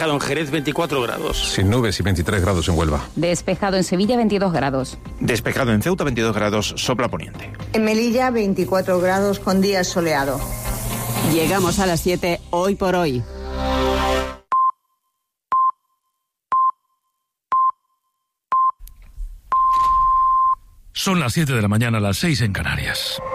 En Jerez 24 grados. Sin nubes y 23 grados en Huelva. Despejado en Sevilla 22 grados. Despejado en Ceuta 22 grados, sopla poniente. En Melilla 24 grados con día soleado. Llegamos a las 7 hoy por hoy. Son las 7 de la mañana, las 6 en Canarias.